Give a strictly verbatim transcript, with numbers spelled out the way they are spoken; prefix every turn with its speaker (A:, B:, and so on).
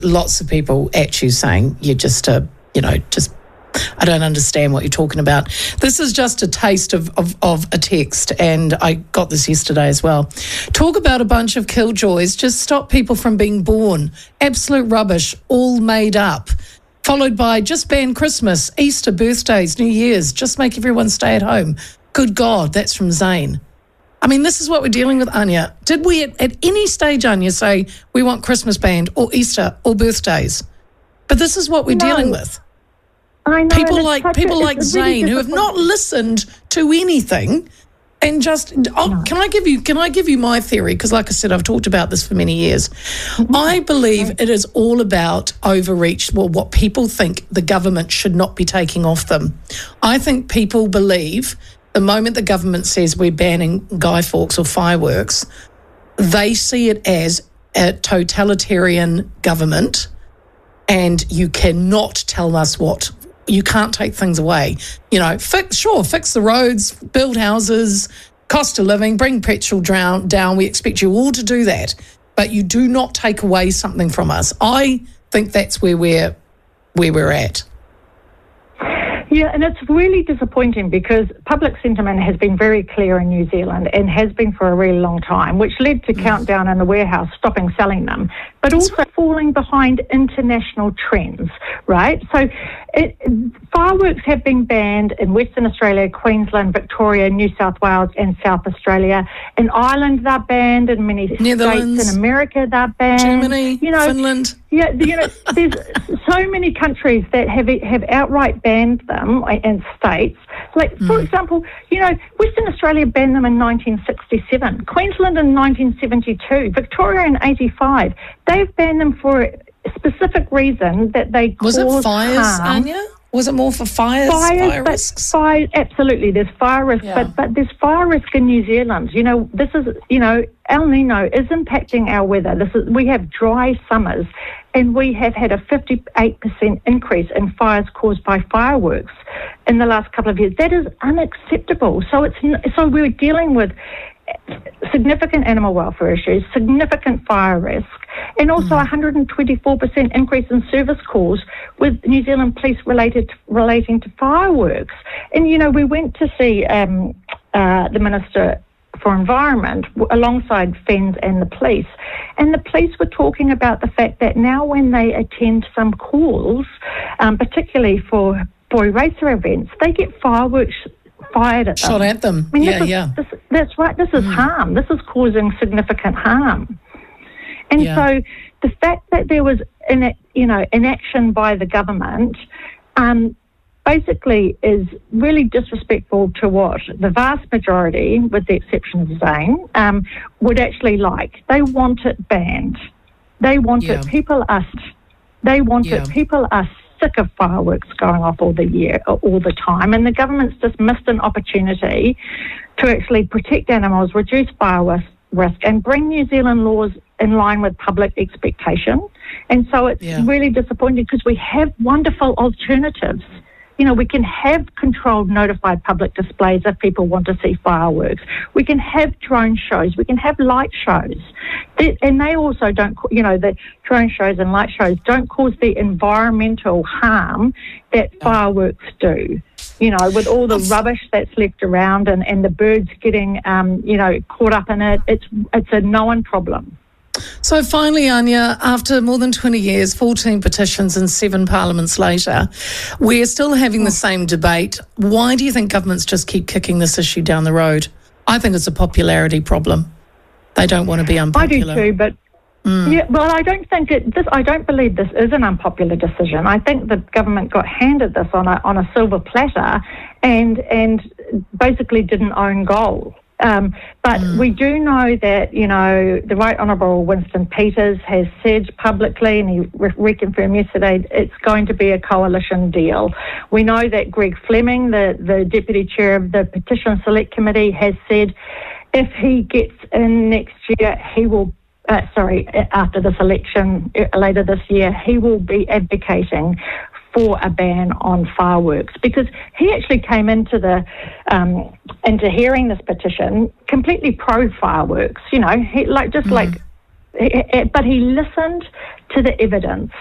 A: lots of people at you saying you're just a, you know, just, I don't understand what you're talking about. This is just a taste of, of, of a text, and I got this yesterday as well. Talk about a bunch of killjoys. Just stop people from being born. Absolute rubbish, all made up. Followed by just ban Christmas, Easter, birthdays, New Year's. Just make everyone stay at home. Good God, that's from Zane. I mean, this is what we're dealing with, Anya. Did we at, at any stage, Anya, say we want Christmas banned or Easter or birthdays? But this is what we're
B: no.
A: dealing with.
B: I know.
A: People like people
B: a,
A: like Zane really who have not listened to anything, and just oh, no. can I give you can I give you my theory? Because, like I said, I've talked about this for many years. Mm-hmm. I believe okay. it is all about overreach. Well, what people think the government should not be taking off them. I think people believe the moment the government says we're banning Guy Fawkes or fireworks, they see it as a totalitarian government, and you cannot tell us what. You can't take things away. You know, fix, sure, fix the roads, build houses, cost of living, bring petrol down, down. We expect you all to do that, but you do not take away something from us. I think that's where we're where we're at.
B: Yeah, and it's really disappointing because public sentiment has been very clear in New Zealand and has been for a really long time, which led to mm. Countdown and the Warehouse stopping selling them, but also falling behind international trends, right? So it, fireworks have been banned in Western Australia, Queensland, Victoria, New South Wales and South Australia. In Ireland, they're banned. In many states in America, they're banned.
A: Germany,
B: you know,
A: Finland.
B: Yeah, you know, there's so many countries that have have outright banned them, and states. Like, for mm. example, you know, Western Australia banned them in nineteen sixty-seven, Queensland in nineteen seventy-two, Victoria in eighty-five. They've banned them for a specific reason that they
A: Was
B: cause
A: it fires,
B: harm.
A: Anya? Was it more for fires?
B: Fires,
A: fire risks?
B: Fire, absolutely, there's fire risk,
A: yeah.
B: but but there's fire risk in New Zealand. You know, this is, you know, El Nino is impacting our weather. This is, we have dry summers, and we have had a fifty-eight percent increase in fires caused by fireworks in the last couple of years. That is unacceptable. So it's so we're dealing with significant animal welfare issues, significant fire risk, and also mm. one hundred twenty-four percent increase in service calls with New Zealand police related to, relating to fireworks. And, you know, we went to see um, uh, the Minister for Environment alongside F E N Z and the police, and the police were talking about the fact that now when they attend some calls, um, particularly for boy racer events, they get fireworks fired at them.
A: Shot at them.
B: I mean,
A: yeah,
B: this is,
A: yeah.
B: This, that's right. This is mm. harm. This is causing significant harm. And
A: yeah.
B: so the fact that there was, in, you know, inaction by the government um, basically is really disrespectful to what the vast majority, with the exception of Zane, um, would actually like. They want it banned. They want
A: yeah.
B: it. People are. They want
A: yeah.
B: it. People are sick of fireworks going off all the year, all the time, and the government's just missed an opportunity to actually protect animals, reduce fire risk, and bring New Zealand laws in line with public expectation. And so it's
A: yeah.
B: really disappointing because we have wonderful alternatives. You know, we can have controlled notified public displays if people want to see fireworks. We can have drone shows. We can have light shows. They, and they also don't, you know, the drone shows and light shows don't cause the environmental harm that yeah. fireworks do. You know, with all the rubbish that's left around and, and the birds getting, um, you know, caught up in it, it's it's a known problem.
A: So finally, Anya, after more than twenty years, fourteen petitions and seven parliaments later, we're still having the same debate. Why do you think governments just keep kicking this issue down the road? I think it's a popularity problem. They don't want to be unpopular.
B: I do too, but
A: mm.
B: yeah, well, I don't think it. This, I don't believe this is an unpopular decision. I think the government got handed this on a on a silver platter, and and basically didn't own goal. Um, but mm. we do know that, you know, the Right Honourable Winston Peters has said publicly, and he re- reconfirmed yesterday, it's going to be a coalition deal. We know that Greg Fleming, the, the Deputy Chair of the Petition Select Committee, has said if he gets in next year, he will, uh, sorry, after this election later this year, he will be advocating for a ban on fireworks, because he actually came into the um, into hearing this petition completely pro fireworks. You know, he, like just mm. like but he listened to the evidence.